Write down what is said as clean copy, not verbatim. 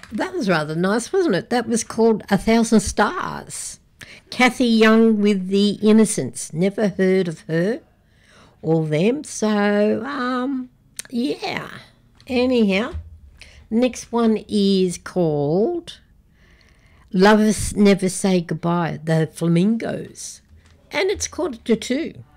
That was rather nice, wasn't it? That was called A Thousand Stars. Kathy Young with The Innocents. Never heard of her or them. So, yeah. Anyhow, next one is called Lovers Never Say Goodbye, The Flamingos. And it's 1:45.